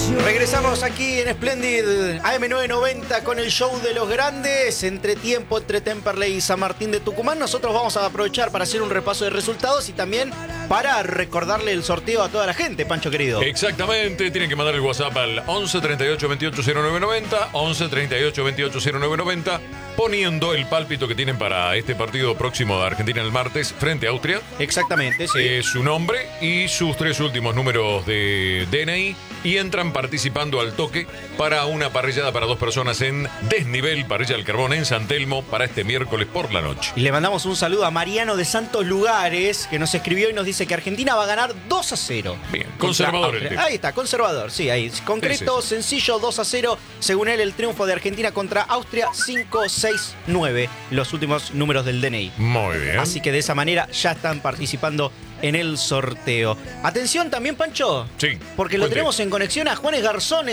Regresamos aquí en Splendid AM990 con el show de los grandes. Entretiempo entre Temperley y San Martín de Tucumán. Nosotros vamos a aprovechar para hacer un repaso de resultados y también para recordarle el sorteo a toda la gente, Pancho querido. Exactamente, tienen que mandar el WhatsApp al 11 38 28 0990, 11 38 28 0990, poniendo el pálpito que tienen para este partido próximo de Argentina el martes frente a Austria. Exactamente, sí. Su nombre y sus 3 últimos números de DNI y entran participando al toque para una parrillada para 2 personas en Desnivel, Parrilla del Carbón en San Telmo para este miércoles por la noche. Y le mandamos un saludo a Mariano de Santos Lugares, que nos escribió y nos dice que Argentina va a ganar 2-0. Bien, conservador el tipo. Ahí está, conservador, sí, ahí. Concreto, sencillo, 2-0. Según él, el triunfo de Argentina contra Austria, 5-6-9. Los últimos números del DNI. Muy bien. Así que de esa manera ya están participando en el sorteo. Atención también, Pancho. Sí. Porque lo tenemos en conexión a Juanes Garzón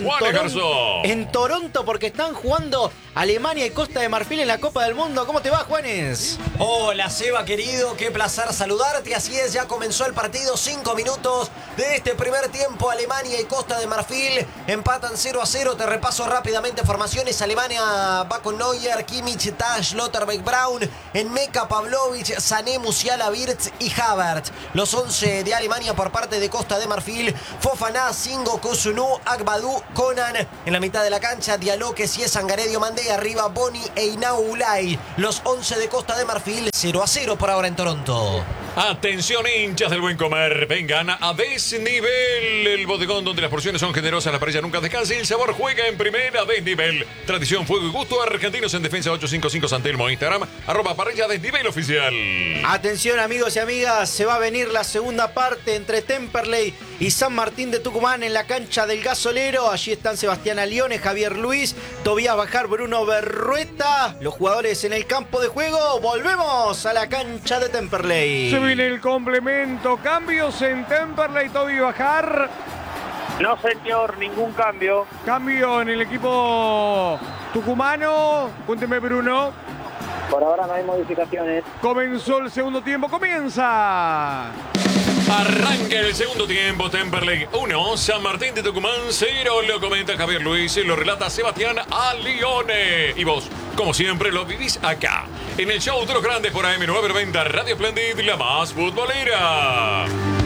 en Toronto, porque están jugando Alemania y Costa de Marfil en la Copa del Mundo. ¿Cómo te va, Juanes? Hola, Seba, querido. Qué placer saludarte. Así es, ya comenzó el partido. 5 minutos de este primer tiempo. Alemania y Costa de Marfil empatan 0-0. Te repaso rápidamente formaciones. Alemania va con Neuer, Kimmich, Tah, Schlotterbeck, Braun, Enmeka, Pavlovic, Sané, Musiala, Wirtz y Havertz. Los 11 de Alemania por parte de Costa de Marfil: Fofana, Singo, Kusunu, Agbadou, Conan. En la mitad de la cancha, Diallo, Kessie, Sangaré, Diomandé. Arriba, Boni e Inau Ulay. Los 11 de Costa de Marfil, 0-0 por ahora en Toronto. Atención, hinchas del buen comer, vengan a Desnivel, el bodegón donde las porciones son generosas, la parrilla nunca descansa y el sabor juega en primera. Desnivel, tradición, fuego y gusto. Argentinos en defensa, 855 San Telmo, Instagram, @parrilla Desnivel oficial. Atención, amigos y amigas, se va a venir la segunda parte entre Temperley y San Martín de Tucumán en la cancha del Gasolero. Allí están Sebastián Alione, Javier Luis, Tobías Bajar, Bruno Berrueta, los jugadores en el campo de juego. Volvemos a la cancha de Temperley. Se viene el complemento. Cambios en Temperley, Toby Bajar. No, señor, ningún cambio. Cambio en el equipo tucumano. Cuénteme, Bruno. Por ahora no hay modificaciones. Comenzó el segundo tiempo. ¡Comienza! Arranca el segundo tiempo. Temperley 1, San Martín de Tucumán 0. Lo comenta Javier Luis y lo relata Sebastián Alione. Y vos, como siempre, lo vivís acá, en el show de los grandes por AM990 Radio Splendid, la más futbolera.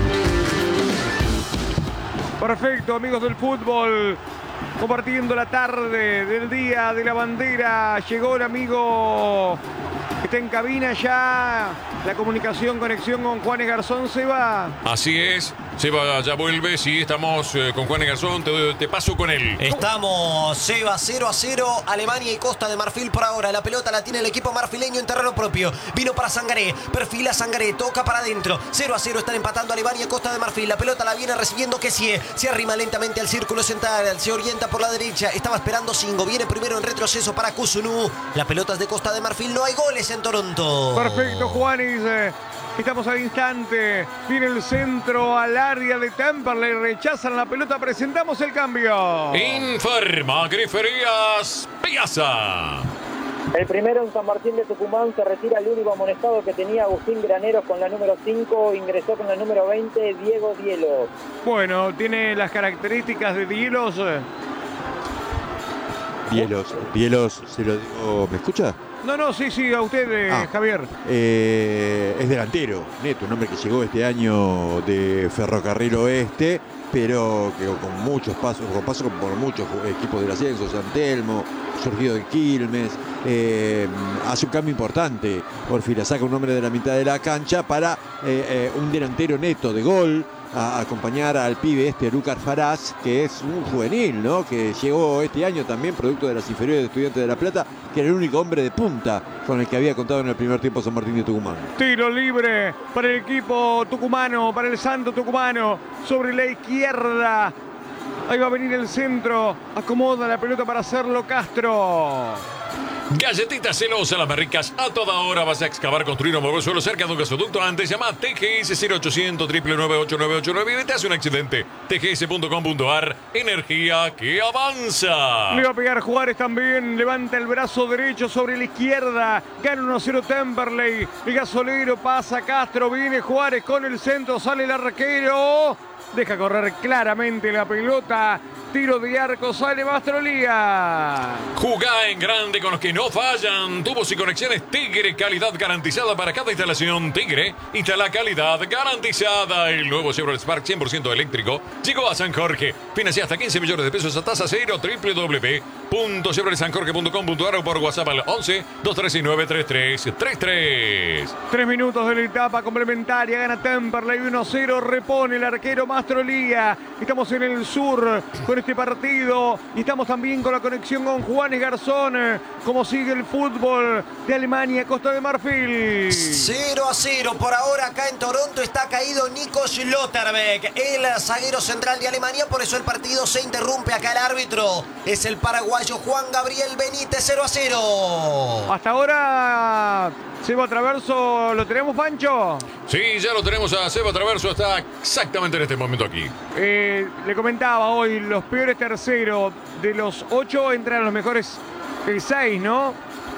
Perfecto, amigos del fútbol. Compartiendo la tarde del Día de la Bandera. Llegó el amigo que está en cabina ya. La comunicación, conexión con Juanes Garzón, Seba. Así es, Seba ya vuelve. Sí, estamos con Juanes Garzón. Te paso con él. Estamos, Seba, 0-0. Alemania y Costa de Marfil por ahora. La pelota la tiene el equipo marfileño en terreno propio. Vino para Sangaré, perfila Sangaré, toca para adentro. 0-0 están empatando Alemania y Costa de Marfil. La pelota la viene recibiendo Kessie. Se arrima lentamente al círculo central. Se orienta por la derecha. Estaba esperando Singo. Viene primero en retroceso para Kusunu. La pelota es de Costa de Marfil. No hay goles en Toronto. Perfecto, Juanis. Estamos al instante. Viene el centro al área de Temperley. Rechazan la pelota. Presentamos el cambio. Informa Griferías Piazza. El primero en San Martín de Tucumán se retira el único amonestado que tenía Agustín Graneros con la número 5. Ingresó con la número 20, Diego Dielos. Bueno, tiene las características de Dielos. Dielos, se lo digo. ¿Me escucha? No, sí, a usted, Javier. Es delantero, neto, un hombre que llegó este año de Ferrocarril Oeste, pero que con muchos pasos, por muchos equipos del ascenso, San Telmo, surgido de Quilmes, hace un cambio importante. Porfira saca un hombre de la mitad de la cancha para un delantero neto de gol, a acompañar al pibe Lucas Faraz, que es un juvenil, ¿no? Que llegó este año también, producto de las inferiores de Estudiantes de La Plata, que era el único hombre de punta con el que había contado en el primer tiempo San Martín de Tucumán. Tiro libre para el equipo tucumano, para el Santo Tucumano, sobre la izquierda. Ahí va a venir el centro, acomoda la pelota para hacerlo Castro. Galletitas Celosa, las más ricas a toda hora. Vas a excavar, construir o mover suelo cerca de un gasoducto. Antes llama a TGS 0800 999 y vete hace un accidente. tgs.com.ar, energía que avanza. Le va a pegar Juárez también. Levanta el brazo derecho sobre la izquierda. Gana 1-0 Temperley. El gasolero pasa Castro. Viene Juárez con el centro. Sale el arquero. deja correr claramente la pelota. Tiro de arco, sale Mastrolía. Jugá en grande con los que no fallan. Tubos y conexiones Tigre, calidad garantizada para cada instalación. Tigre, instala calidad garantizada. El nuevo Chevrolet Spark 100% eléctrico llegó a San Jorge. Financia hasta 15 millones de pesos a tasa cero. www.chevroletsanjorge.com.ar o por WhatsApp al 11 239 3333. 3 minutos de la etapa complementaria. Gana Temperley 1-0. Repone el arquero Mastrolía. Estamos en el sur con este partido y estamos también con la conexión con Juanes Garzón. Como sigue el fútbol de Alemania, Costa de Marfil. 0-0 por ahora acá en Toronto. Está caído Nico Schlotterbeck, el zaguero central de Alemania. Por eso el partido se interrumpe. Acá el árbitro es el paraguayo Juan Gabriel Benítez. 0-0. Hasta ahora Seba Traverso, ¿lo tenemos, Pancho? Sí, ya lo tenemos a Seba Traverso. Está exactamente en este momento aquí. Le comentaba hoy, los peores terceros de los 8 entran los mejores 6, ¿no?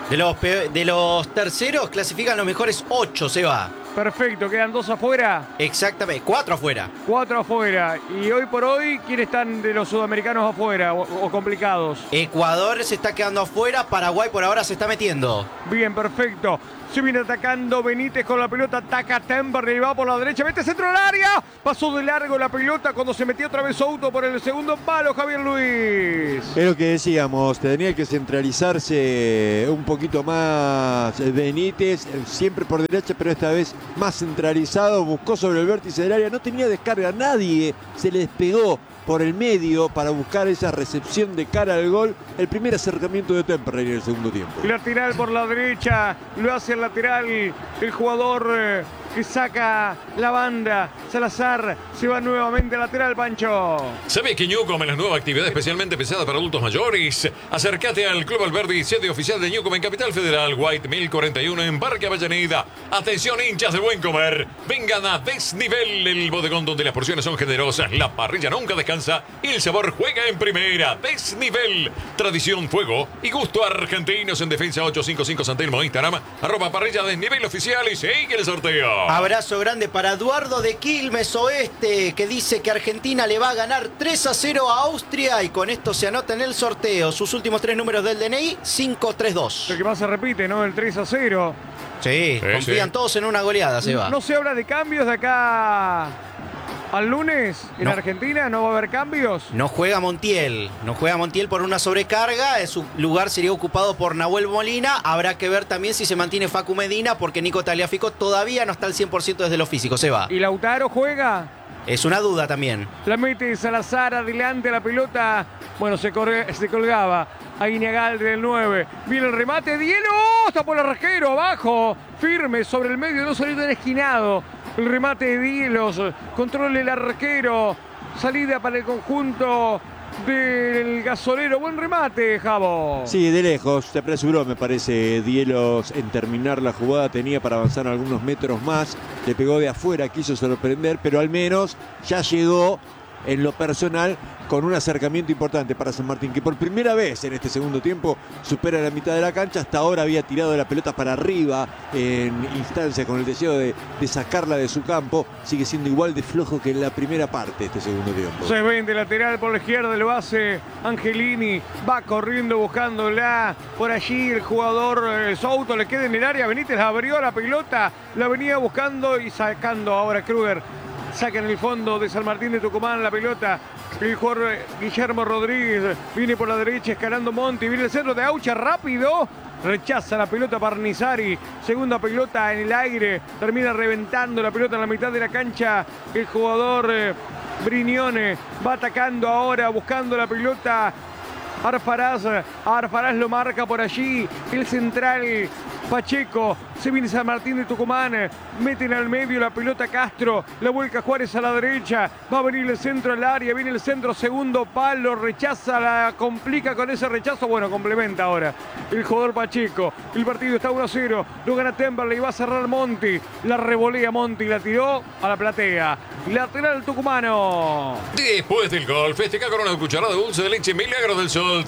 De los terceros clasifican los mejores 8, Seba. Perfecto, quedan 2 afuera. Exactamente, 4 afuera. 4 afuera. Y hoy por hoy, ¿quiénes están de los sudamericanos afuera o complicados? Ecuador se está quedando afuera, Paraguay por ahora se está metiendo. Bien, perfecto. Se viene atacando Benítez con la pelota, ataca Temperley, va por la derecha, mete centro al área. Pasó de largo la pelota cuando se metió otra vez Souto por el segundo palo, Javier Luis. Es lo que decíamos, tenía que centralizarse un poquito más Benítez, siempre por derecha, pero esta vez más centralizado, buscó sobre el vértice del área, no tenía descarga, nadie se le despegó por el medio para buscar esa recepción de cara al gol. El primer acercamiento de Temperley en el segundo tiempo. Lateral por la derecha, lo hace el lateral, el jugador que saca la banda. Salazar se va nuevamente al lateral, Pancho. ¿Sabés que Newcom es la nueva actividad especialmente pensada para adultos mayores? Acércate al Club Alberdi, sede oficial de Newcom en Capital Federal, White 1041 en Parque Avellaneda. Atención, hinchas del buen comer. Vengan a Desnivel, el bodegón donde las porciones son generosas, la parrilla nunca descansa y el sabor juega en primera. Desnivel, tradición, fuego y gusto argentinos en Defensa 855 San Telmo, Instagram, @parrilla Desnivel oficial y sigue el sorteo. Abrazo grande para Eduardo de Quilmes Oeste, que dice que Argentina le va a ganar 3-0 a Austria y con esto se anota en el sorteo. Sus últimos 3 números del DNI, 532. Lo que más se repite, ¿no? El 3-0. Sí, confían todos en una goleada, Seba. ¿No se habla de cambios de acá al lunes en Argentina? ¿No va a haber cambios? No juega Montiel por una sobrecarga, su lugar sería ocupado por Nahuel Molina. Habrá que ver también si se mantiene Facu Medina, porque Nico Tagliafico todavía no está al 100% desde lo físico, Seba. ¿Y Lautaro juega? Es una duda también. La mete Salazar adelante, la pelota, bueno, se colgaba a Guiñagal del 9. Viene el remate, Dielo, está por el arquero, abajo, firme sobre el medio, no salió tan esquinado. El remate de Dielos, controla el arquero, salida para el conjunto del Gasolero. Buen remate, Javo. Sí, de lejos, se apresuró, me parece, Dielos en terminar la jugada, tenía para avanzar algunos metros más, le pegó de afuera, quiso sorprender, pero al menos ya llegó en lo personal con un acercamiento importante para San Martín, que por primera vez en este segundo tiempo supera la mitad de la cancha. Hasta ahora había tirado la pelota para arriba en instancia con el deseo de sacarla de su campo. Sigue siendo igual de flojo que en la primera parte este segundo tiempo. Se vende lateral por la izquierda, lo hace Angelini, va corriendo buscándola por allí el jugador Souto, le queda en el área, Benítez abrió la pelota, la venía buscando y sacando ahora Kruger. Saca en el fondo de San Martín de Tucumán la pelota. El jugador Guillermo Rodríguez viene por la derecha escalando Monti. Viene el centro de Aucha rápido. Rechaza la pelota Parnizari. Segunda pelota en el aire. Termina reventando la pelota en la mitad de la cancha. El jugador Brignone va atacando ahora, buscando la pelota. Arfaraz lo marca por allí. El central Pacheco, se viene San Martín de Tucumán, meten al medio la pelota Castro, la vuelca Juárez a la derecha, va a venir el centro al área, viene el centro, segundo palo, rechaza, la complica con ese rechazo, bueno, complementa ahora el jugador Pacheco. El partido está 1-0, lo gana Temperley, va a cerrar Monti, la revolea Monti, la tiró a la platea. Lateral tucumano. Después del gol, festeja con una cucharada dulce de leche Milagro del Sol,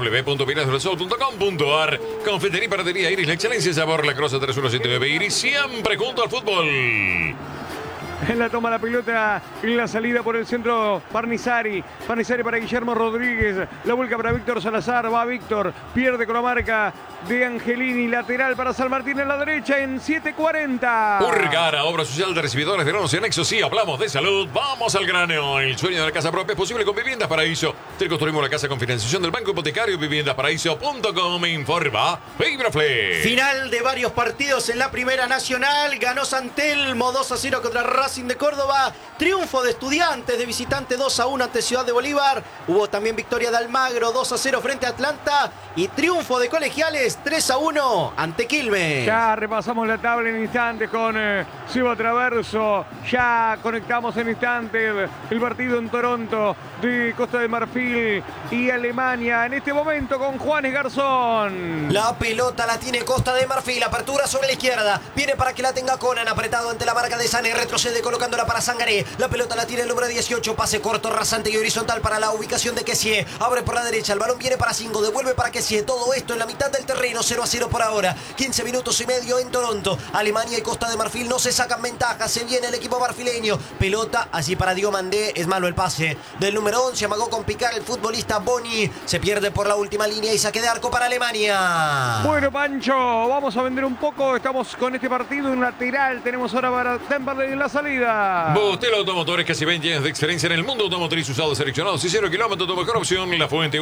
www.milagrosol.com.ar. Confitería y panadería Iris, la excelencia y sabor, la Crosa 3179 Iris, siempre junto al fútbol. En la toma la pelota y la salida por el centro Parnizari. Parnizari para Guillermo Rodríguez. La vuelca para Víctor Salazar. Va Víctor. Pierde con la marca de Angelini. Lateral para San Martín en la derecha en 7:40. Urgara, obra social de recibidores de granos y anexos. Sí, hablamos de salud. Vamos al grano. El sueño de la casa propia es posible con Viviendas Paraíso. Te construimos la casa con financiación del Banco Hipotecario. Viviendasparaíso.com. Informa Fibraflex. Final de varios partidos en la Primera Nacional. Ganó San Telmo 2-0 contra Racing de Córdoba. Triunfo de Estudiantes de visitante 2-1 ante Ciudad de Bolívar. Hubo también victoria de Almagro 2-0 frente a Atlanta. Y triunfo de Colegiales 3-1 ante Quilmes. Ya repasamos la tabla en instantes con Seba Traverso. Ya conectamos en instantes el partido en Toronto de Costa de Marfil y Alemania. En este momento con Juanes Garzón. La pelota la tiene Costa de Marfil. Apertura sobre la izquierda. Viene para que la tenga Conan. Apretado ante la marca de Sané. Retrocede colocándola para Sangaré. La pelota la tiene el número 18. Pase corto, rasante y horizontal para la ubicación de Kessie. Abre por la derecha. El balón viene para 5. Devuelve para Kessie. Todo esto en la mitad del terreno. 0-0 por ahora. 15 minutos y medio en Toronto. Alemania y Costa de Marfil no se sacan ventaja. Se viene el equipo marfileño. Pelota allí para Diomandé. Es malo el pase del número 11. Amagó con picar el futbolista Boni. Se pierde por la última línea y saque de arco para Alemania. Bueno, Pancho, vamos a vender un poco. Estamos con este partido en lateral. Tenemos ahora para Temperley en la salida. Bustelo Automotores, casi 20 años de experiencia en el mundo automotriz, usados, seleccionados y 0 kilómetros. Tu mejor opción, La Fuente.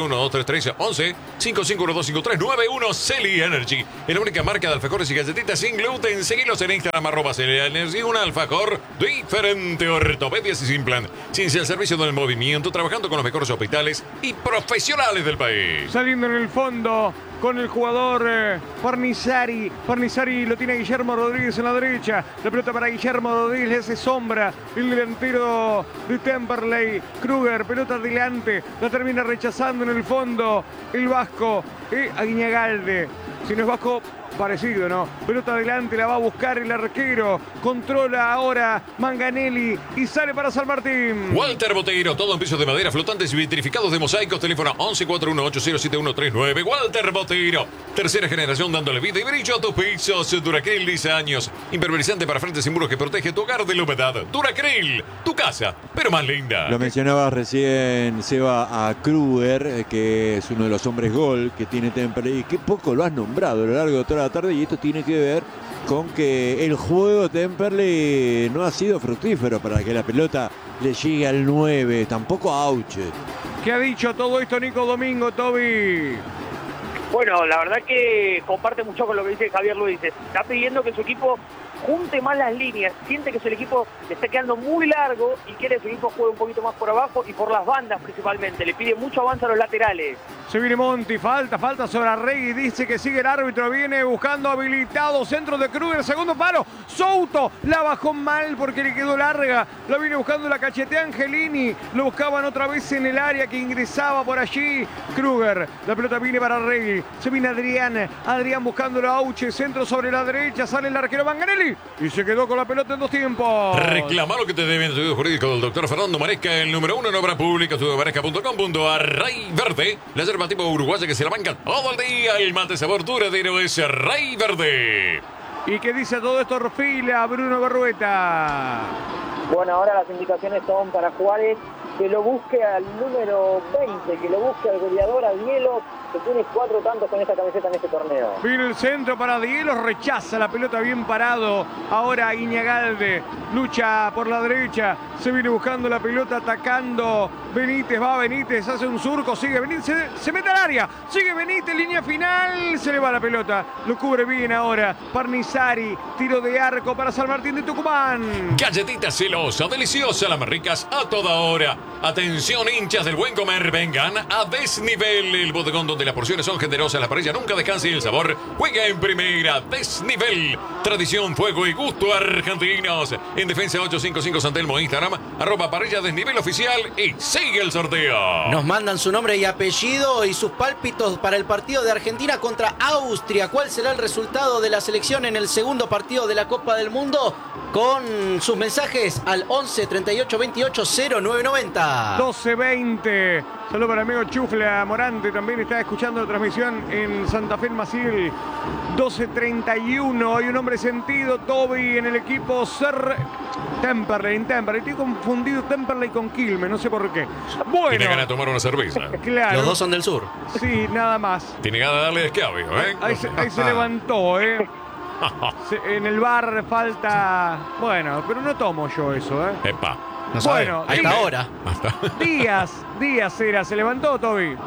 1-2-3-3-11-5512-5391. Celi Energy, es la única marca de alfajores y galletitas sin gluten. Seguilos en Instagram, @Celi Energy. Un alfajor diferente. Ortopedias y sin plan. Ciencia al servicio del movimiento, trabajando con los mejores hospitales y profesionales del país. Saliendo en el fondo con el jugador Parnizari. Parnizari lo tiene Guillermo Rodríguez en la derecha. La pelota para Guillermo Rodríguez, le hace sombra el delantero de Temperley. Kruger, pelota adelante, la termina rechazando en el fondo el vasco Aguiñagalde. Si no es vasco, parecido, ¿no? Pelota adelante, la va a buscar el arquero. Controla ahora Manganelli y sale para San Martín. Walter Boteiro, todo en pisos de madera, flotantes y vitrificados de mosaicos. Teléfono 1141807139. Walter Boteiro, tercera generación dándole vida y brillo a tus pisos. Duracril, 10 años. Impermeabilizante para frentes y muros que protege tu hogar de la humedad. Duracril, tu casa, pero más linda. Lo mencionaba recién, Seba, a Kruger, que es uno de los hombres gol que tiene Temperley y que poco lo has nombrado a lo largo de toda la tarde, y esto tiene que ver con que el juego de Temperley no ha sido fructífero para que la pelota le llegue al 9, tampoco a Auche. ¿Qué ha dicho todo esto Nico Domingo, Toby? Bueno, la verdad que comparte mucho con lo que dice Javier Luis. Está pidiendo que su equipo junte más las líneas, siente que el equipo le está quedando muy largo y quiere que su equipo juegue un poquito más por abajo y por las bandas principalmente. Le pide mucho avance a los laterales. Se viene Monti, falta sobre Arregui, dice que sigue el árbitro, viene buscando habilitado, centro de Kruger, segundo palo, Souto, la bajó mal porque le quedó larga, la viene buscando la cachetea Angelini, lo buscaban otra vez en el área que ingresaba por allí, Kruger, la pelota viene para Arregui, se viene Adrián buscándolo a Auche, centro sobre la derecha, sale el arquero Manganelli y se quedó con la pelota en 2 tiempos. Reclama lo que te debe en el estudio jurídico del doctor Fernando Maresca, el número 1 en obra pública, estudiomaresca.com.ar. Rey Verde, la yerba tipo uruguaya que se la banca todo el día, el mate sabor duradero es Rey Verde. ¿Y qué dice todo esto Orfila, Bruno Berrueta? Bueno, ahora las indicaciones son para Juárez, que lo busque al número 20, que lo busque al goleador, a Dielo, que tiene 4 tantos con esta camiseta en este torneo. Viene el centro para Dielo, rechaza la pelota bien parado. Ahora Iñagalde lucha por la derecha, se viene buscando la pelota, atacando Benítez, va Benítez, hace un surco, sigue Benítez, se mete al área, sigue Benítez, línea final, se le va la pelota, lo cubre bien ahora Parnizari, tiro de arco para San Martín de Tucumán. Galletita celosa, deliciosa, las más ricas a toda hora. Atención, hinchas del buen comer, vengan a Desnivel, el bodegón donde las porciones son generosas, la parrilla nunca descansa y el sabor juega en primera. Desnivel, tradición, fuego y gusto argentinos. En Defensa 855 San Telmo, Instagram, @parrilla Desnivel oficial y sigue el sorteo. Nos mandan su nombre y apellido y sus pálpitos para el partido de Argentina contra Austria. ¿Cuál será el resultado de la selección en el segundo partido de la Copa del Mundo? Con sus mensajes al 11 38 28 0990. 12:20. Saludos para el amigo Chufla Morante, también está escuchando la transmisión en Santa Fe en Maciel. 12:31. Hay un hombre resentido Toby en el equipo Temperley. Estoy confundido Temperley con Quilmes, no sé por qué. Bueno. Tiene ganas de tomar una cerveza. Claro. Los dos son del sur. Sí, nada más. Tiene ganas de darle escabio, ¿eh? Ahí se levantó, ¿eh? En el bar falta... Bueno, pero no tomo yo eso, ¿eh? Epa. No sabe. Bueno, Hasta ahora. Díaz era, ¿se levantó, Toby?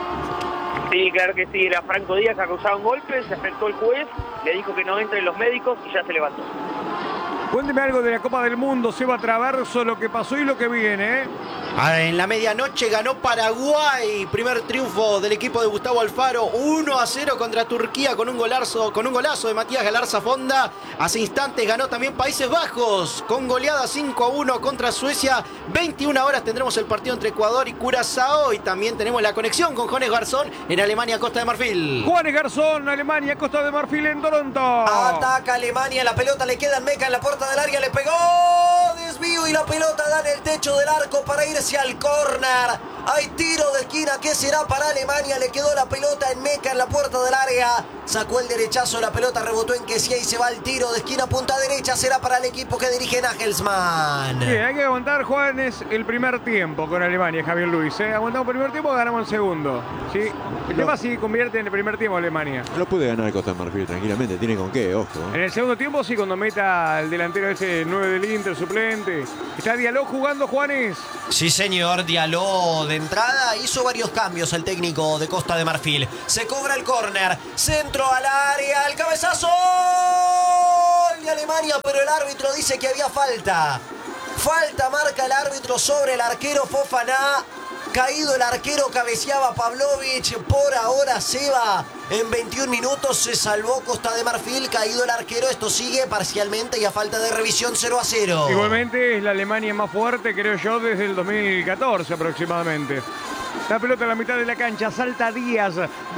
Sí, claro que sí, era Franco Díaz que acusaba un golpe, se afectó el juez, le dijo que no entren los médicos y ya se levantó. Cuénteme algo de la Copa del Mundo, Seba Traverso, lo que pasó y lo que viene, ¿eh? En la medianoche ganó Paraguay, primer triunfo del equipo de Gustavo Alfaro, 1-0 contra Turquía con un golazo de Matías Galarza Fonda. Hace instantes ganó también Países Bajos con goleada 5-1 contra Suecia. 21 horas tendremos el partido entre Ecuador y Curazao y también tenemos la conexión con Jones Garzón en Alemania, Costa de Marfil. Juanes Garzón, Alemania, Costa de Marfil en Toronto. Ataca Alemania, la pelota le queda en Meca en la puerta del área, le pegó, desvío y la pelota da en el techo del arco para irse al córner. Hay tiro de esquina, ¿qué será para Alemania? Le quedó la pelota en Meca en la puerta del área. Sacó el derechazo, la pelota rebotó en Kessie y se va el tiro de esquina, punta derecha. Será para el equipo que dirige Nagelsmann. Sí, hay que aguantar, Juanes, el primer tiempo con Alemania, Javier Luis. Aguantamos el primer tiempo, ganamos el segundo. ¿Sí? El tema sí convierte en el primer tiempo Alemania. No puede ganar Costa de Marfil tranquilamente, tiene con qué, ojo. En el segundo tiempo sí, cuando meta el delantero ese 9 del Inter, suplente. Está Diallo jugando, Juanes. Sí, señor, Diallo de entrada hizo varios cambios el técnico de Costa de Marfil. Se cobra el córner, centro al área, el cabezazo de Alemania, pero el árbitro dice que había falta. Falta marca el árbitro sobre el arquero Fofana. Caído el arquero, cabeceaba Pavlovic. Por ahora Seba, en 21 minutos se salvó Costa de Marfil. Caído el arquero, esto sigue parcialmente y a falta de revisión 0-0. Igualmente es la Alemania más fuerte, creo yo, desde el 2014 aproximadamente. La pelota a la mitad de la cancha, salta Díaz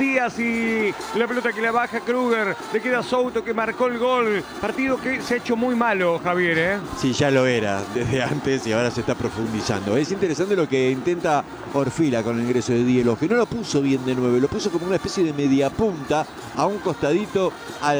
y la pelota que la baja Kruger, le queda Souto que marcó el gol. Partido que se ha hecho muy malo, Javier, ¿eh? Sí, ya lo era desde antes y ahora se está profundizando. Es interesante lo que intenta Orfila con el ingreso de Dielo, que no lo puso bien de 9, lo puso como una especie de media punta a un costadito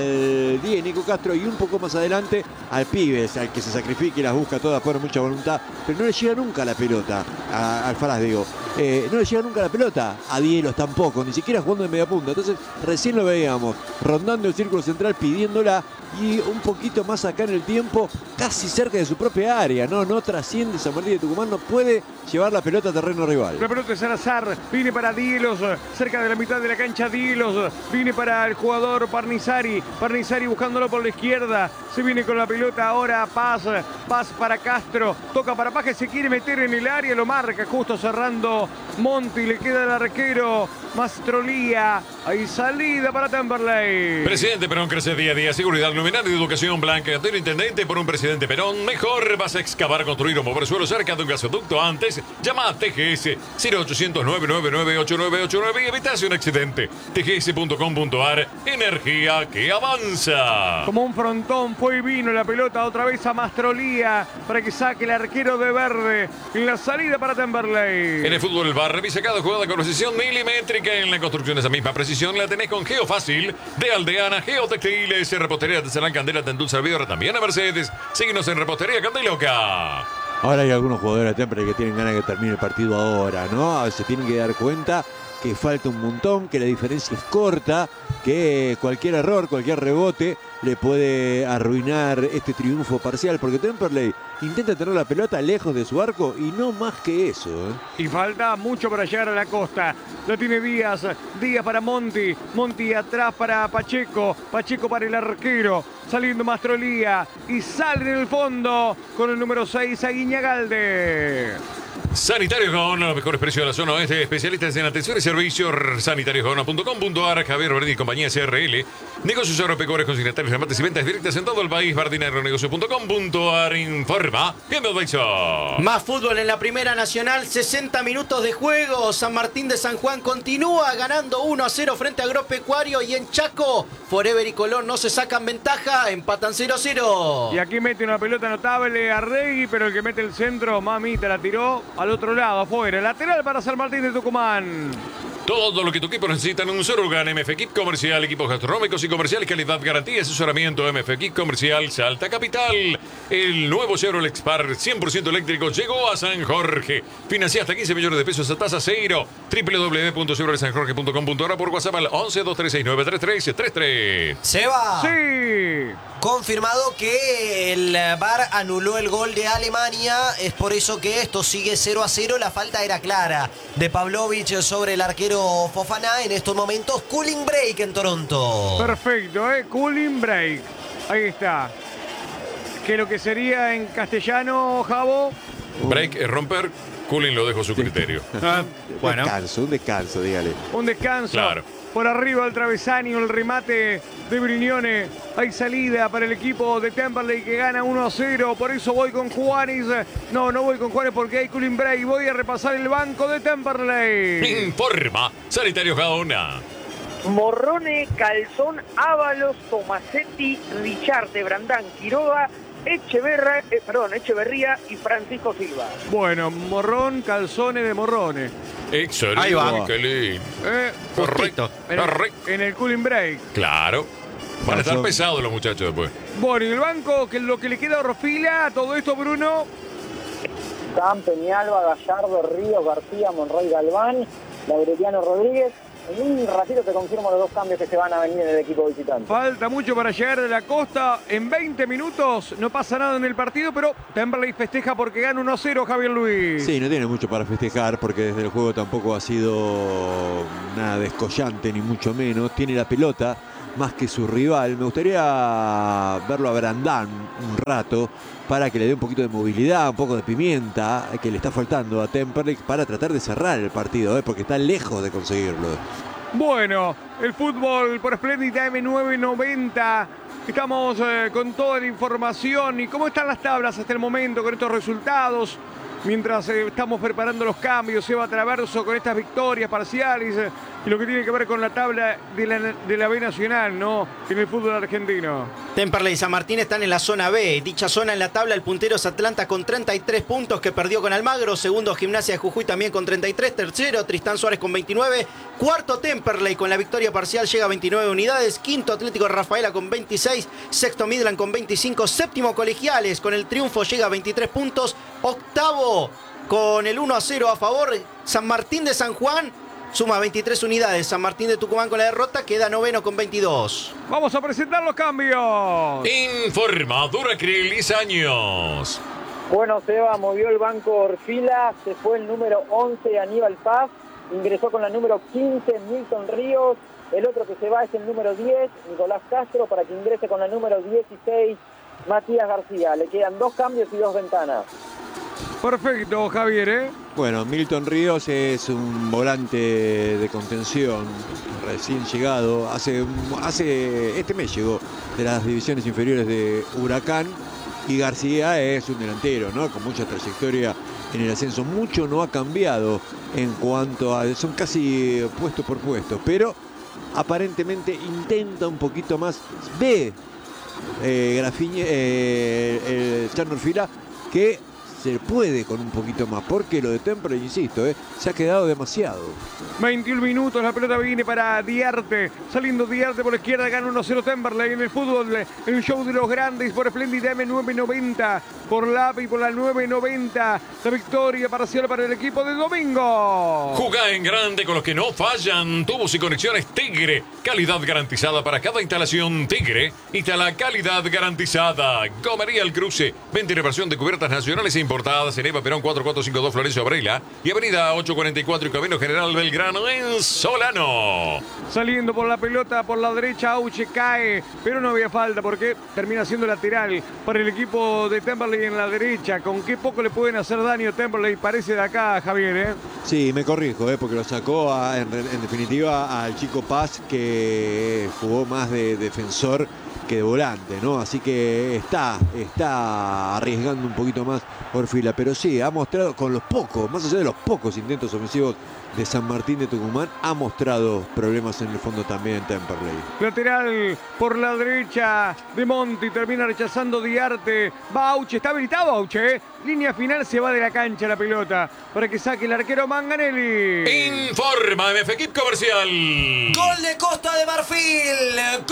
al 10 Nico Castro y un poco más adelante al Pibes, al que se sacrifica y las busca todas por mucha voluntad, pero no le llega nunca la pelota al Falas, digo. No le llega nunca la pelota a Dielos tampoco, ni siquiera jugando de media punta. Entonces recién lo veíamos rondando el círculo central pidiéndola y un poquito más acá en el tiempo, casi cerca de su propia área. No trasciende San Martín de Tucumán, no puede llevar la pelota a terreno rival. La pelota de Salazar, viene para Dielos, cerca de la mitad de la cancha Dielos, viene para el jugador Parnizari buscándolo por la izquierda, se viene con la pelota ahora Paz para Castro, toca para Paz que se quiere meter en el área, lo marca justo cerrando Monti, le queda el arquero Mastrolía, hay salida para Temperley. Presidente Perón crece día a día, seguridad, luminaria y educación blanca. Ante el intendente por un presidente Perón, mejor vas a excavar, construir o mover suelo cerca de un gasoducto antes. Llama a TGS 0800 999 8989 y evitas un accidente. tgs.com.ar, energía que avanza. Como un frontón fue y vino la pelota otra vez a Mastrolía para que saque el arquero de verde en la salida para Temperley. En el fútbol el VAR revisa cada jugada con precisión milimétrica. En la construcción esa misma precisión la tenés con Geofácil de Aldeana, Geotextiles, Repostería Artesanal Candela, Tendul Servidor, también a Mercedes. Síguenos en Repostería Candeloca. Ahora hay algunos jugadores de Temperley que tienen ganas de que termine el partido ahora, ¿no? Se tienen que dar cuenta que falta un montón, que la diferencia es corta, que cualquier error, cualquier rebote le puede arruinar este triunfo parcial, porque Temperley intenta tener la pelota lejos de su arco y no más que eso, ¿eh? Y falta mucho para llegar a la costa. Lo tiene Díaz para Monti atrás para Pacheco para el arquero, saliendo Mastrolía y sale en el fondo con el número 6 Aguiñagalde. Sanitarios Gaona, los mejores precios de la zona oeste, especialistas en atención y servicios, sanitariosgaona.com.ar, Javier Berni y compañía CRL, negocios agropecuarios, consignatarios, remates y ventas directas en todo el país, bardinagronegocios.com.ar, informa, Bienvenido. Más fútbol en la Primera Nacional, 60 minutos de juego, San Martín de San Juan continúa ganando 1-0 frente a Agropecuario y en Chaco, Forever y Colón no se sacan ventaja, empatan 0-0. Y aquí mete una pelota notable a Regui, pero el que mete el centro, mamita, la tiró al otro lado, afuera. Lateral para San Martín de Tucumán. Todo lo que tu equipo necesita en un solo lugar. MF Equip Comercial, equipos gastronómicos y comerciales, calidad, garantía y asesoramiento. MF Equip Comercial, Salta Capital. El nuevo Chevrolet Spark 100% eléctrico llegó a San Jorge. Financia hasta 15 millones de pesos a tasa cero. www.chevroletsanjorge.com.ar por WhatsApp al 11 2369 3333. Seba. Sí. Confirmado que el VAR anuló el gol de Alemania. Es por eso que esto sigue 0-0. La falta era clara de Pavlovich sobre el arquero Fofana. En estos momentos, cooling break en Toronto. Perfecto, cooling break. Ahí está. ¿Qué lo que sería en castellano, Javo? Break es romper. Cooling lo dejo a su criterio. Bueno. Un descanso, dígale. Un descanso. Claro. Por arriba el travesaño, el remate de Brignone. Hay salida para el equipo de Temperley que gana 1-0. Por eso voy con Juanes. No voy con Juanes porque hay cooling break. Voy a repasar el banco de Temperley. Informa Sanitario Gaona. Morrone, Calzón, Ábalos, Tomasetti, Richarte, Brandán, Quiroga, Echeverría y Francisco Silva. Bueno, Morrón, calzones de Morrones. Excelente. Ahí va. Qué lindo. Justito. En el cooling break. Claro. Van a estar Calzón. pesados los muchachos después. Bueno, y el banco, que lo que le queda a Orfila, todo esto, Bruno. Sam, Peñalba, Gallardo, Ríos, García, Monroy, Galván, Laureliano Rodríguez. En un ratito te confirmo los dos cambios que se van a venir en el equipo visitante. Falta mucho para llegar de la costa. En 20 minutos no pasa nada en el partido, pero Temperley festeja porque gana 1-0 Javier Luis. Sí, no tiene mucho para festejar porque desde el juego tampoco ha sido nada descollante, ni mucho menos. Tiene la pelota más que su rival. Me gustaría verlo a Brandán un rato para que le dé un poquito de movilidad, un poco de pimienta que le está faltando a Temperley para tratar de cerrar el partido, porque está lejos de conseguirlo. Bueno, el fútbol por Splendid AM990. Estamos con toda la información y cómo están las tablas hasta el momento con estos resultados. Mientras estamos preparando los cambios, Seba Traverso con estas victorias parciales y lo que tiene que ver con la tabla de la B Nacional, ¿no? En el fútbol argentino. Temperley y San Martín están en la zona B. Dicha zona en la tabla, el puntero es Atlanta con 33 puntos que perdió con Almagro. Segundo, Gimnasia de Jujuy también con 33. Tercero, Tristán Suárez con 29. Cuarto, Temperley con la victoria parcial llega a 29 unidades. Quinto, Atlético de Rafaela con 26. Sexto, Midland con 25. Séptimo, Colegiales con el triunfo llega a 23 puntos. Octavo, con el 1-0 a favor, San Martín de San Juan suma 23 unidades. San Martín de Tucumán con la derrota queda noveno con 22. Vamos a presentar los cambios. Informa Duracril años. Bueno, Seba, movió el banco Orfila, se fue el número 11 Aníbal Paz, ingresó con la número 15 Milton Ríos, el otro que se va es el número 10 Nicolás Castro para que ingrese con la número 16 Matías García. Le quedan 2 cambios y 2 ventanas. Perfecto, Javier, Bueno, Milton Ríos es un volante de contención recién llegado. Este mes llegó de las divisiones inferiores de Huracán. Y García es un delantero, ¿no? Con mucha trayectoria en el ascenso. Mucho no ha cambiado en cuanto a... Son casi puesto por puesto, pero aparentemente intenta un poquito más. Ve el Chano Orfila que se puede con un poquito más, porque lo de Temperley, insisto, se ha quedado demasiado. 21 minutos, la pelota viene para Diarte, saliendo Diarte por la izquierda, gana 1-0 Temperley en el fútbol, en el show de los grandes por Splendid AM990, por la API y por la 990, la victoria parcial para el equipo de Domingo. Jugá en grande con los que no fallan. Tubos y conexiones Tigre. Calidad garantizada para cada instalación. Tigre. Instala calidad garantizada. Gomería El Cruce. Venta y reparación de cubiertas nacionales e importadas en Eva Perón 4452 Florencio Varela y Avenida 844 y Camino General Belgrano en Solano. Saliendo por la pelota por la derecha, Auche cae, pero no había falta porque termina siendo lateral para el equipo de Temperley en la derecha. Con qué poco le pueden hacer daño Temperley, parece de acá, Javier, Sí, me corrijo, porque lo sacó en definitiva al chico Paz, que jugó más de defensor que de volante, ¿no? Así que está arriesgando un poquito más Orfila, pero sí, ha mostrado con los pocos, más allá de los pocos intentos ofensivos de San Martín de Tucumán, ha mostrado problemas en el fondo también en Temperley. Lateral por la derecha de Monti, termina rechazando Diarte. Va Auche, está habilitado Auche, ¿eh? Línea final, se va de la cancha la pelota para que saque el arquero Manganelli. Informa MF Equip Comercial. Gol de Costa de Marfil. Gol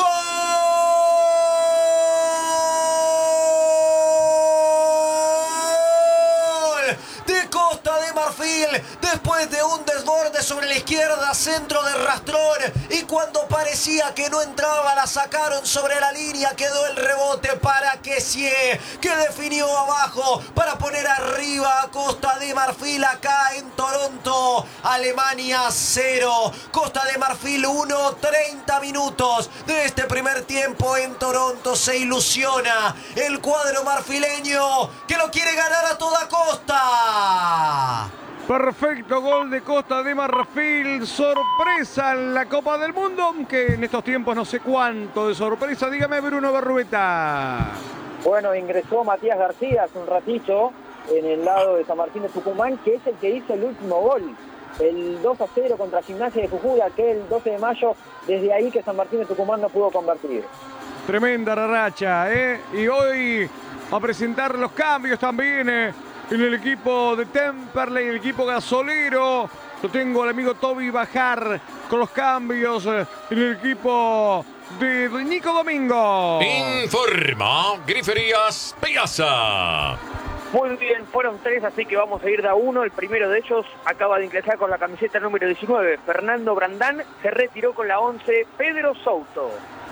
de Costa de Marfil, después de un desborde sobre la izquierda, centro de Rastrón, y cuando parecía que no entraba, la sacaron sobre la línea, quedó el rebote para Kessie, que definió abajo para poner arriba a Costa de Marfil acá en Toronto. Alemania 0, Costa de Marfil 1, 30 minutos de este primer tiempo en Toronto. Se ilusiona el cuadro marfileño, que lo quiere ganar a toda costa. Perfecto gol de Costa de Marfil, sorpresa en la Copa del Mundo, aunque en estos tiempos no sé cuánto de sorpresa. Dígame, Bruno Berrueta. Bueno, ingresó Matías García hace un ratito en el lado de San Martín de Tucumán, que es el que hizo el último gol, el 2-0 contra Gimnasia de Jujuy, aquel 12 de mayo, desde ahí que San Martín de Tucumán no pudo convertir. Tremenda racha, ¿eh? Y hoy a presentar los cambios también, en el equipo de Temperley, el equipo gasolero. Lo tengo al amigo Toby Bajar con los cambios en el equipo de Nico Domingo. Informa Griferías Piazza. Muy bien, fueron 3, así que vamos a ir de a uno. El primero de ellos acaba de ingresar con la camiseta número 19, Fernando Brandán. Se retiró con la 11, Pedro Souto.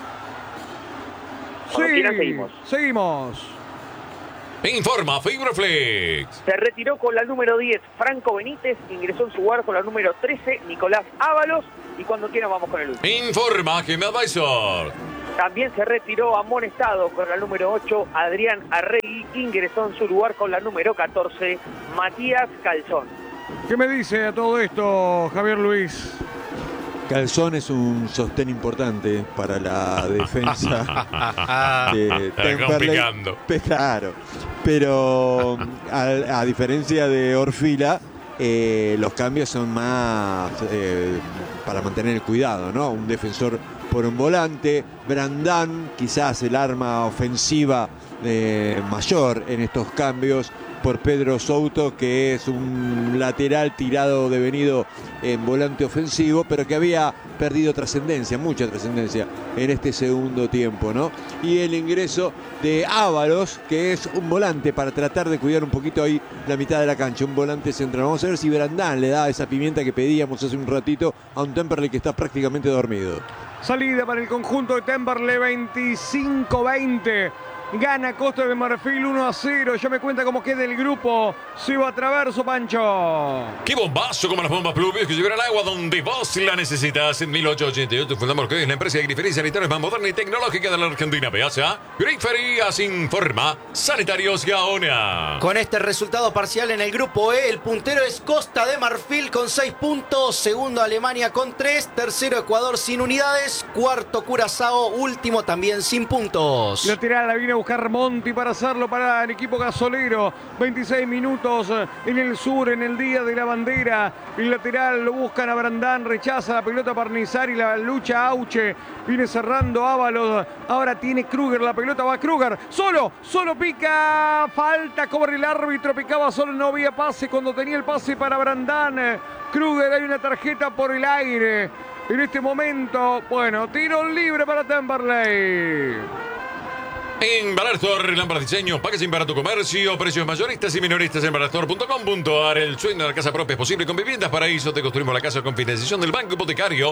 Seguimos. Informa Fibroflex. Se retiró con la número 10, Franco Benítez. Ingresó en su lugar con la número 13, Nicolás Ábalos. Y cuando quieran vamos con el último. Informa Game Advisor. También se retiró amonestado con la número 8, Adrián Arregui. Ingresó en su lugar con la número 14, Matías Calzón. ¿Qué me dice a todo esto, Javier Luis? Calzón es un sostén importante para la defensa de Temperley. Claro, pero a diferencia de Orfila, los cambios son más para mantener el cuidado, ¿no? Un defensor por un volante, Brandán, quizás el arma ofensiva mayor en estos cambios, por Pedro Souto, que es un lateral tirado devenido en volante ofensivo, pero que había perdido trascendencia, mucha trascendencia en este segundo tiempo, ¿no? Y el ingreso de Ábalos, que es un volante para tratar de cuidar un poquito ahí la mitad de la cancha, un volante central. Vamos a ver si Brandán le da esa pimienta que pedíamos hace un ratito a un Temperley que está prácticamente dormido. Salida para el conjunto de Temperley, 25-20. Gana Costa de Marfil 1-0. Ya me cuenta cómo queda el grupo. Seba Traverso, Pancho. ¡Qué bombazo como las bombas pluviales que llevan el agua donde vos la necesitas! En 1888 fundamos que es la empresa de griferías sanitarios más moderna y tecnológica de la Argentina. Veasa, Griferías Informa Sanitarios Gaona. Con este resultado parcial en el grupo E, el puntero es Costa de Marfil con 6 puntos, segundo Alemania con 3, tercero Ecuador sin unidades, cuarto Curazao, último también sin puntos. Lateral la viene a buscar Monti para hacerlo para el equipo gasolero. 26 minutos en el sur, en el día de la bandera. El lateral lo buscan a Brandán, rechaza la pelota Parnizar y la lucha Auche. Viene cerrando Ábalos. Ahora tiene Kruger, la pelota va Kruger. Solo pica. Falta, cobra el árbitro. Picaba solo, no había pase cuando tenía el pase para Brandán. Kruger, hay una tarjeta por el aire. En este momento, bueno, tiro libre para Temperley. En Balastor, lámparas diseño, packaging para tu comercio, precios mayoristas y minoristas en balastor.com.ar. El sueño de la casa propia es posible con Viviendas Paraíso. Te construimos la casa con financiación del Banco Hipotecario.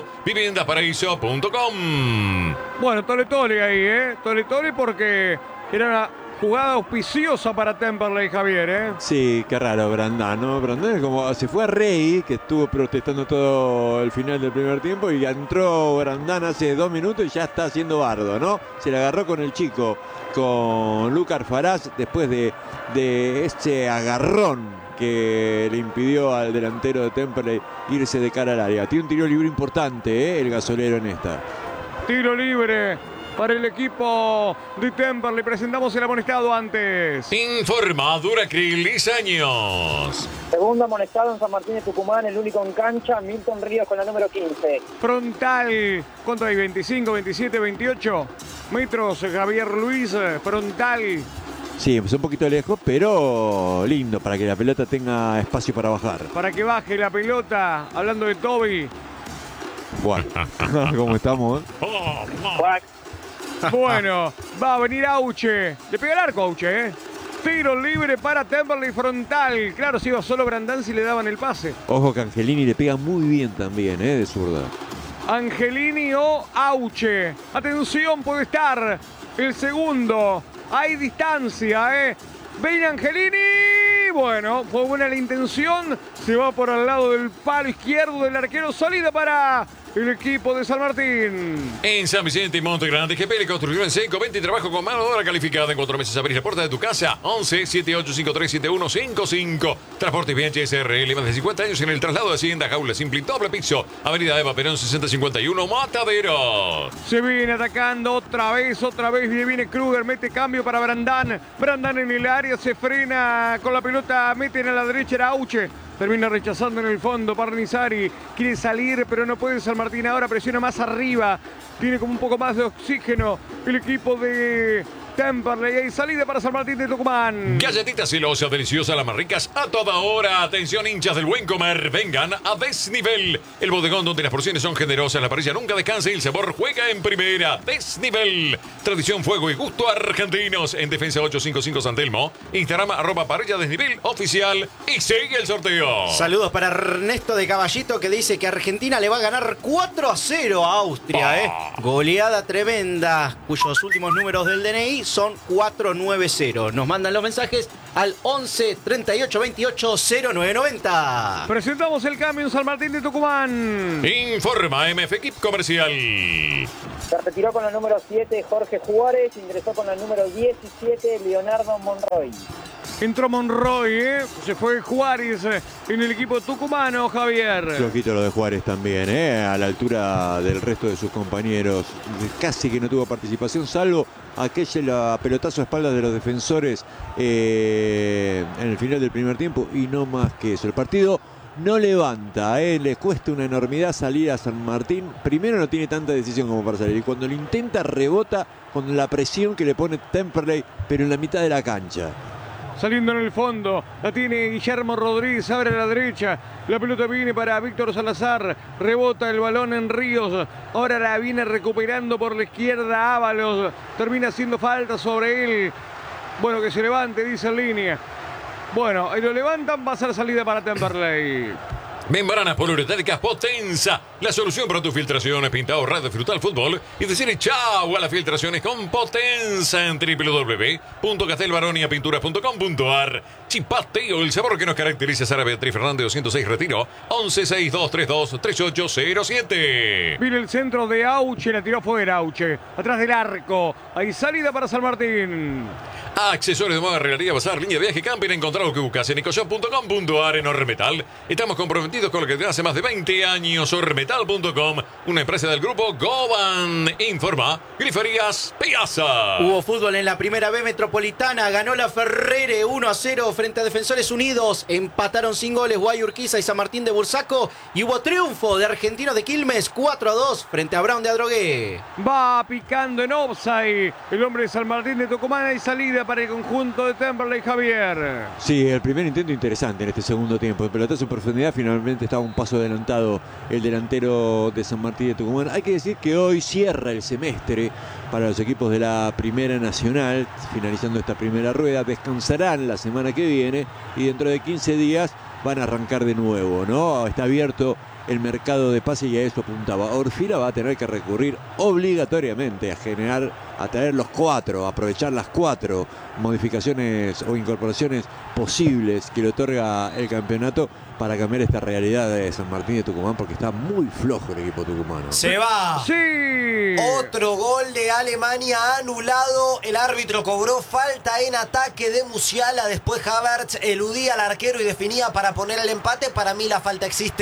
Viviendasparaíso.com. Bueno, Tole ahí, Tole porque era una jugada auspiciosa para Temperley, Javier, Sí, qué raro Brandán, ¿no? Brandán como se fue a Rey, que estuvo protestando todo el final del primer tiempo, y entró Brandán hace 2 minutos y ya está haciendo bardo, ¿no? Se le agarró con el chico, con Lucas Faraz, después de este agarrón que le impidió al delantero de Temperley irse de cara al área. Tiene un tiro libre importante, el gasolero en esta. Tiro libre para el equipo de Temperley. Presentamos el amonestado antes. Informa Duracril Años. Segundo amonestado en San Martín de Tucumán, el único en cancha, Milton Ríos con la número 15. Frontal, ¿cuánto hay? 25, 27, 28 metros. Javier Luis, frontal. Sí, es un poquito lejos, pero lindo para que la pelota tenga espacio para bajar. Para que baje la pelota, hablando de Toby. Bueno, ¿cómo estamos? Bueno, va a venir Auche. Le pega el arco a Auche, Tiro libre para Temperley, frontal. Claro, si iba solo Brandán si le daban el pase. Ojo que Angelini le pega muy bien también, de zurda. Angelini o Auche. Atención, puede estar el segundo. Hay distancia, Ven Angelini. Bueno, fue buena la intención. Se va por al lado del palo izquierdo del arquero. Sólida para el equipo de San Martín. En San Vicente y Monte Grande, GPL Construcción en seco, 20 y trabajo con mano de obra calificada. En 4 meses abrís la puerta de tu casa. 11 7853 7155. Transportes Vianche SRL, más de 50 años en el traslado de Hacienda, jaula simple y doble piso. Avenida Eva Perón 6051, Matadero. Se viene atacando otra vez. Viene Kruger, mete cambio para Brandán. Brandán en el área, se frena con la pelota, meten a la derecha, era Auche. Termina rechazando en el fondo. Parnizari quiere salir, pero no puede. San Martín ahora presiona más arriba. Tiene como un poco más de oxígeno el equipo de Temperley. Hay salida para San Martín de Tucumán. Galletitas celosas, deliciosas, las más ricas a toda hora. Atención, hinchas del buen comer. Vengan a Desnivel. El bodegón donde las porciones son generosas, la parrilla nunca descansa y el sabor juega en primera. Desnivel. Tradición, fuego y gusto argentinos. En Defensa 855 San Telmo. Instagram @parrilla desnivel oficial. Y sigue el sorteo. Saludos para Ernesto de Caballito, que dice que Argentina le va a ganar 4-0 a Austria. Goleada tremenda, cuyos últimos números del DNI son 490. Nos mandan los mensajes al 11 38 28 0990. Presentamos el cambio en San Martín de Tucumán. Informa MF Equip Comercial. Se retiró con la número 7 Jorge Juárez, ingresó con la número 17 Leonardo Monroy. Entró Monroy, se fue Juárez en el equipo tucumano, Javier. Flojito lo de Juárez también, a la altura del resto de sus compañeros. Casi que no tuvo participación, salvo aquella pelotazo a espaldas de los defensores en el final del primer tiempo y no más que eso. El partido no levanta, le cuesta una enormidad salir a San Martín. Primero no tiene tanta decisión como para salir y cuando lo intenta rebota con la presión que le pone Temperley, pero en la mitad de la cancha. Saliendo en el fondo, la tiene Guillermo Rodríguez, abre a la derecha, la pelota viene para Víctor Salazar, rebota el balón en Ríos, ahora la viene recuperando por la izquierda Ábalos, termina haciendo falta sobre él, bueno que se levante, dice en línea, bueno, ahí lo levantan, va a ser salida para Temperley. Membranas poliuretánicas Potenza, la solución para tus filtraciones, pintado, red, disfrutar fútbol y decirle chao a las filtraciones con Potenza en www.castelbaroniapinturas.com.ar. Chipateo, el sabor que nos caracteriza. Sara Beatriz Fernández 206 Retiro, 1162323807. Viene el centro de Auche, la tiró fuera Auche, atrás del arco, hay salida para San Martín. Accesorios de moda, regalería, bazar, línea de viaje, camping, encontrar lo que buscas en ecoshop.com.ar. En Ormetal estamos comprometidos con lo que te hace más de 20 años. Ormetal.com, una empresa del grupo Goban. Informa Griferías Piazza. Hubo fútbol en la primera B metropolitana, ganó la Ferrere 1-0 frente a Defensores Unidos, empataron sin goles Guay Urquiza y San Martín de Bursaco y hubo triunfo de Argentinos de Quilmes 4-2 frente a Brown de Adrogué. Va picando en offside el hombre de San Martín de Tucumán, y salida para el conjunto de Temperley, Javier. Sí, el primer intento interesante en este segundo tiempo. El pelotazo en profundidad, finalmente estaba un paso adelantado el delantero de San Martín de Tucumán. Hay que decir que hoy cierra el semestre para los equipos de la Primera Nacional, finalizando esta primera rueda. Descansarán la semana que viene y dentro de 15 días van a arrancar de nuevo, ¿no? Está abierto el mercado de pase y a eso apuntaba. Orfila va a tener que recurrir obligatoriamente a traer los 4, aprovechar las 4 modificaciones o incorporaciones posibles que le otorga el campeonato para cambiar esta realidad de San Martín de Tucumán, porque está muy flojo el equipo tucumano. Se va. Sí. Otro gol de Alemania anulado. El árbitro cobró falta en ataque de Musiala. Después Havertz eludía al arquero y definía para poner el empate. Para mí la falta existe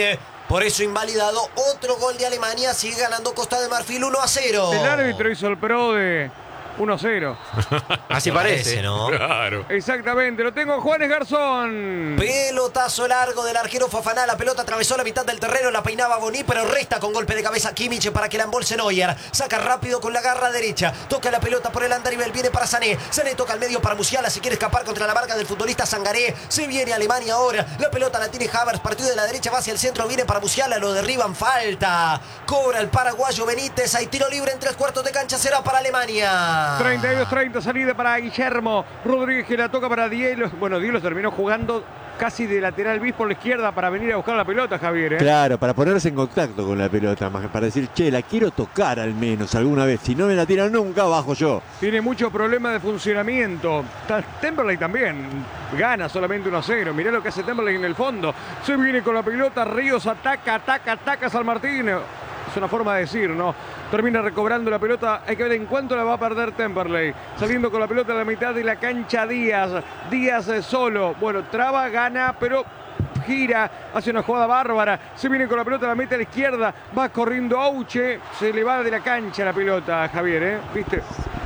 Por eso invalidado otro gol de Alemania. Sigue ganando Costa de Marfil 1-0. El árbitro hizo el pro de 1-0. Así parece, ¿no? Claro. Exactamente, lo tengo Juanes Garzón. Pelotazo largo del arquero Fofana. La pelota atravesó la mitad del terreno. La peinaba Boni, pero resta con golpe de cabeza Kimmich para que la embolse Neuer. Saca rápido con la garra derecha. Toca la pelota por el andarivel. Viene para Sané. Sané toca al medio para Musiala. Si quiere escapar contra la marca del futbolista Sangaré. Se viene Alemania ahora. La pelota la tiene Havertz. Partido de la derecha va hacia el centro. Viene para Musiala. Lo derriban. Falta. Cobra el paraguayo Benítez. Hay tiro libre en 3/4 de cancha. Será para Alemania. 32-30, salida para Guillermo Rodríguez, que la toca para Dielos. Bueno, Dielos terminó jugando casi de lateral bis por la izquierda para venir a buscar la pelota, Javier. Claro, para ponerse en contacto con la pelota, más que para decir, che, la quiero tocar al menos alguna vez. Si no me la tiran nunca, bajo yo. Tiene muchos problemas de funcionamiento. Temperley también gana solamente 1-0. Mirá lo que hace Temperley en el fondo. Se viene con la pelota, Ríos ataca San Martín. Es una forma de decir, ¿no? Termina recobrando la pelota. Hay que ver en cuánto la va a perder Temperley. Saliendo con la pelota a la mitad de la cancha Díaz. Díaz solo. Bueno, traba, gana, pero gira. Hace una jugada bárbara. Se viene con la pelota, la mete a la izquierda. Va corriendo Auche. Se le va de la cancha la pelota, Javier, ¿eh? ¿Viste?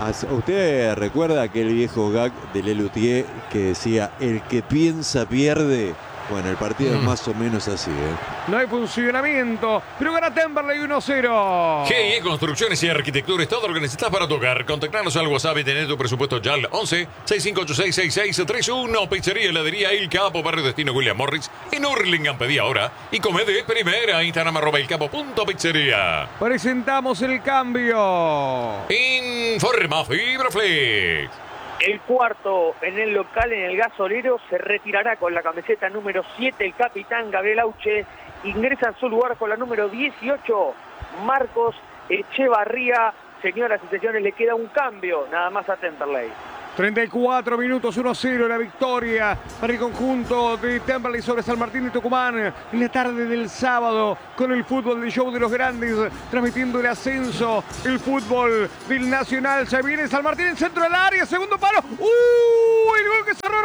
¿Usted recuerda aquel viejo gag de Lelutier que decía, el que piensa pierde? Bueno, el partido es más o menos así, ¿eh? No hay funcionamiento, pero gana Temperley 1-0. GIE Construcciones y Arquitectura es todo lo que necesitas para tocar. Contactanos al WhatsApp y tener tu presupuesto ya al 11 6586 6631. Pizzería Heladería El Capo, Barrio Destino William Morris en Hurlingham. Pedí ahora y come de primera. Instagram @elcapo.pizzería. Presentamos el cambio. Informa Fibraflex. El cuarto en el local, en el Gasolero, se retirará con la camiseta número 7 el capitán Gabriel Auche. Ingresa en su lugar con la número 18 Marcos Echevarría. Señoras y señores, le queda un cambio nada más a Temperley. 34 minutos, 1-0 la victoria para el conjunto de Temperley sobre San Martín de Tucumán en la tarde del sábado con el fútbol del show de los grandes, transmitiendo el ascenso, el fútbol del Nacional. Se viene San Martín en centro del área, segundo palo. El gol que cerró